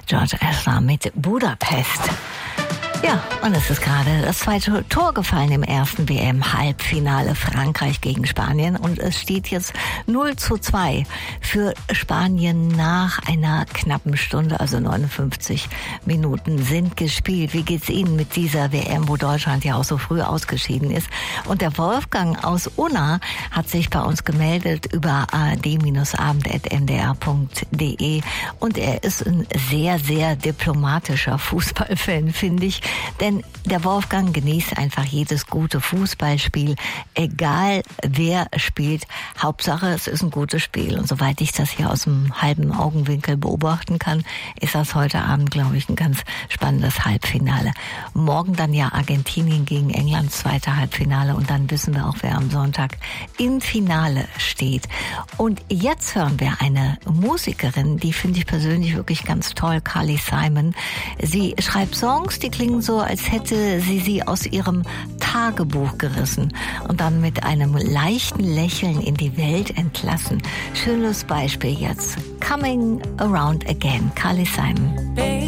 George Ezra mit Budapest. Ja, und es ist gerade das zweite Tor gefallen im ersten WM-Halbfinale Frankreich gegen Spanien und es steht jetzt 0:2 für Spanien nach einer knappen Stunde, also 59 Minuten sind gespielt. Wie geht's Ihnen mit dieser WM, wo Deutschland ja auch so früh ausgeschieden ist? Und der Wolfgang aus Unna hat sich bei uns gemeldet über ad-abend@ndr.de und er ist ein sehr, sehr diplomatischer Fußballfan, finde ich. Denn der Wolfgang genießt einfach jedes gute Fußballspiel, egal wer spielt. Hauptsache, es ist ein gutes Spiel. Und soweit ich das hier aus dem halben Augenwinkel beobachten kann, ist das heute Abend, glaube ich, ein ganz spannendes Halbfinale. Morgen dann ja Argentinien gegen England, zweite Halbfinale. Und dann wissen wir auch, wer am Sonntag im Finale steht. Und jetzt hören wir eine Musikerin, die finde ich persönlich wirklich ganz toll, Carly Simon. Sie schreibt Songs, die klingen so, als hätte sie aus ihrem Tagebuch gerissen und dann mit einem leichten Lächeln in die Welt entlassen. Schönes Beispiel jetzt. Coming Around Again, Carly Simon.